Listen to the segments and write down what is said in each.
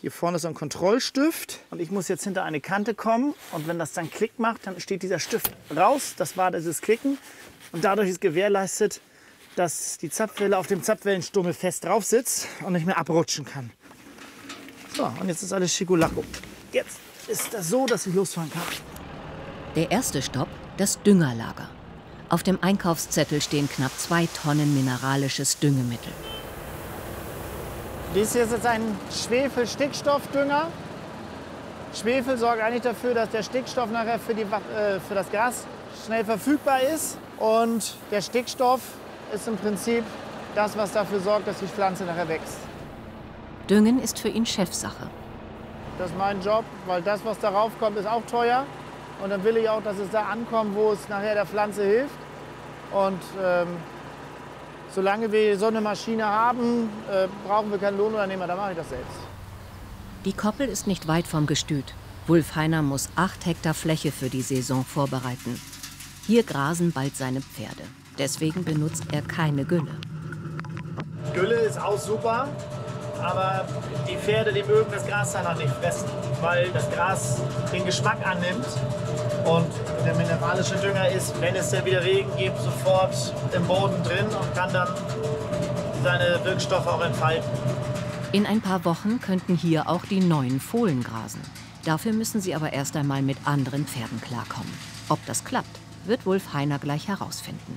Hier vorne ist so ein Kontrollstift und ich muss jetzt hinter eine Kante kommen und wenn das dann Klick macht, dann steht dieser Stift raus. Das war dieses Klicken und dadurch ist gewährleistet, dass die Zapfwelle auf dem Zapfwellenstummel fest drauf sitzt und nicht mehr abrutschen kann. So, und jetzt ist alles Schikulacko. Jetzt ist das so, dass ich losfahren kann. Der erste Stopp, das Düngerlager. Auf dem Einkaufszettel stehen knapp 2 Tonnen mineralisches Düngemittel. Dies hier ist jetzt ein Schwefel-Stickstoffdünger. Schwefel sorgt eigentlich dafür, dass der Stickstoff nachher für das Gras schnell verfügbar ist. Und der Stickstoff ist im Prinzip das, was dafür sorgt, dass die Pflanze nachher wächst. Düngen ist für ihn Chefsache. Das ist mein Job, weil das, was darauf kommt, ist auch teuer. Und dann will ich auch, dass es da ankommt, wo es nachher der Pflanze hilft. Und solange wir so eine Maschine haben, brauchen wir keinen Lohnunternehmer, dann mache ich das selbst. Die Koppel ist nicht weit vom Gestüt. Wulf Heiner muss 8 Hektar Fläche für die Saison vorbereiten. Hier grasen bald seine Pferde. Deswegen benutzt er keine Gülle. Gülle ist auch super, aber die Pferde, die mögen das Gras danach nicht fressen, weil das Gras den Geschmack annimmt. Und der mineralische Dünger ist, wenn es dann wieder Regen gibt, sofort im Boden drin und kann dann seine Wirkstoffe auch entfalten. In ein paar Wochen könnten hier auch die neuen Fohlen grasen. Dafür müssen sie aber erst einmal mit anderen Pferden klarkommen. Ob das klappt, wird Wulf Heiner gleich herausfinden.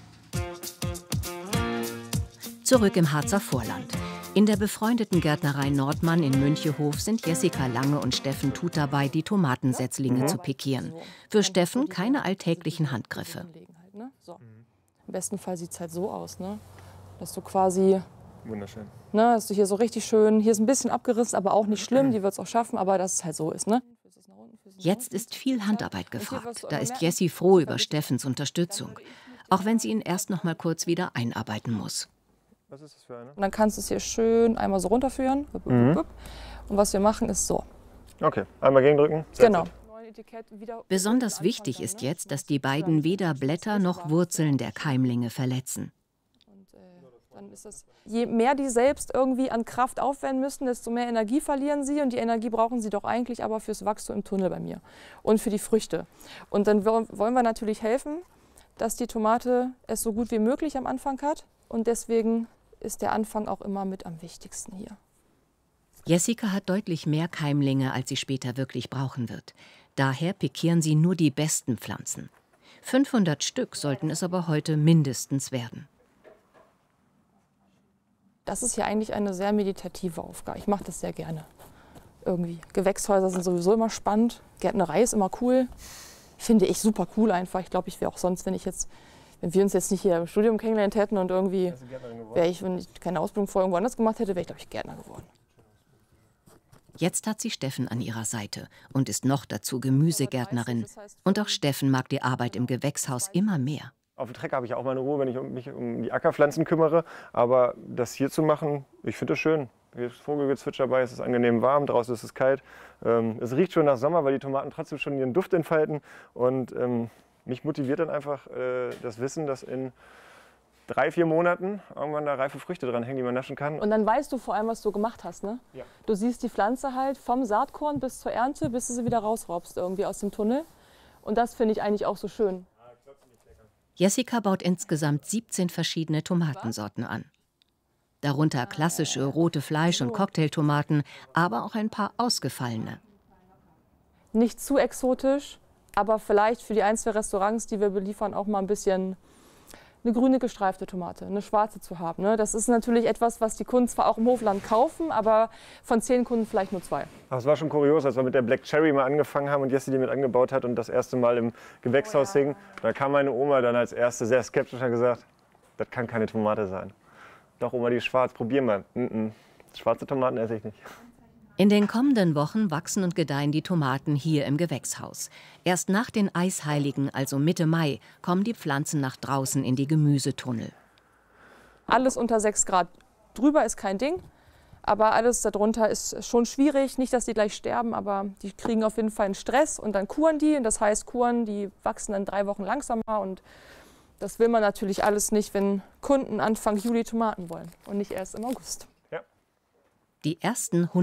Zurück im Harzer Vorland. In der befreundeten Gärtnerei Nordmann in Münchehof sind Jessica Lange und Steffen Tut dabei, die Tomatensetzlinge zu pikieren. Für Steffen keine alltäglichen Handgriffe. Im besten Fall sieht es halt so aus, ne? Dass du quasi, wunderschön. Ne, dass du hier so richtig schön, hier ist ein bisschen abgerissen, aber auch nicht schlimm, die wird es auch schaffen, aber dass es halt so ist, ne? Jetzt ist viel Handarbeit gefragt. Da ist Jessie froh über Steffens Unterstützung. Auch wenn sie ihn erst noch mal kurz wieder einarbeiten muss. Was ist das für eine? Und dann kannst du es hier schön einmal so runterführen. Und was wir machen ist so. Okay, einmal gegendrücken. Genau. Besonders wichtig ist jetzt, dass die beiden weder Blätter noch Wurzeln der Keimlinge verletzen. Dann ist es, je mehr die selbst irgendwie an Kraft aufwenden müssen, desto mehr Energie verlieren sie. Und die Energie brauchen sie doch eigentlich aber fürs Wachstum im Tunnel bei mir und für die Früchte. Und dann wollen wir natürlich helfen, dass die Tomate es so gut wie möglich am Anfang hat. Und deswegen ist der Anfang auch immer mit am wichtigsten hier. Jessica hat deutlich mehr Keimlinge, als sie später wirklich brauchen wird. Daher pikieren sie nur die besten Pflanzen. 500 Stück sollten es aber heute mindestens werden. Das ist ja eigentlich eine sehr meditative Aufgabe. Ich mache das sehr gerne. Irgendwie. Gewächshäuser sind sowieso immer spannend. Gärtnerei ist immer cool. Finde ich super cool einfach. Ich glaube, ich wäre auch sonst, wenn wir uns jetzt nicht hier im Studium kennengelernt hätten und irgendwie wäre ich, wenn ich keine Ausbildung vorher irgendwo anders gemacht hätte, wäre ich, glaube ich, Gärtner geworden. Jetzt hat sie Steffen an ihrer Seite und ist noch dazu Gemüsegärtnerin. Und auch Steffen mag die Arbeit im Gewächshaus immer mehr. Auf dem Trecker habe ich auch meine Ruhe, wenn ich mich um die Ackerpflanzen kümmere. Aber das hier zu machen, ich finde das schön. Hier ist Vogelgezwitscher dabei, es ist angenehm warm, draußen ist es kalt. Es riecht schon nach Sommer, weil die Tomaten trotzdem schon ihren Duft entfalten. Und mich motiviert dann einfach das Wissen, dass in 3, 4 Monaten irgendwann da reife Früchte dran hängen, die man naschen kann. Und dann weißt du vor allem, was du gemacht hast, ne? Ja. Du siehst die Pflanze halt vom Saatkorn bis zur Ernte, bis du sie wieder rausraubst irgendwie aus dem Tunnel. Und das finde ich eigentlich auch so schön. Jessica baut insgesamt 17 verschiedene Tomatensorten an. Darunter klassische rote Fleisch- und Cocktailtomaten, aber auch ein paar ausgefallene. Nicht zu exotisch, aber vielleicht für die ein, zwei Restaurants, die wir beliefern, auch mal ein bisschen eine grüne gestreifte Tomate, eine schwarze zu haben. Ne? Das ist natürlich etwas, was die Kunden zwar auch im Hofland kaufen, aber von 10 Kunden vielleicht nur 2. Aber es war schon kurios, als wir mit der Black Cherry mal angefangen haben und Jessie die mit angebaut hat und das erste Mal im Gewächshaus hing. Da kam meine Oma dann als erste sehr skeptisch und hat gesagt, das kann keine Tomate sein. Doch, Oma, die ist schwarz, probier mal. Schwarze Tomaten esse ich nicht. In den kommenden Wochen wachsen und gedeihen die Tomaten hier im Gewächshaus. Erst nach den Eisheiligen, also Mitte Mai, kommen die Pflanzen nach draußen in die Gemüsetunnel. Alles unter 6 Grad drüber ist kein Ding, aber alles darunter ist schon schwierig. Nicht, dass die gleich sterben, aber die kriegen auf jeden Fall einen Stress und dann kuren die. Und das heißt, Kuren, die wachsen dann 3 Wochen langsamer und das will man natürlich alles nicht, wenn Kunden Anfang Juli Tomaten wollen und nicht erst im August. Die ersten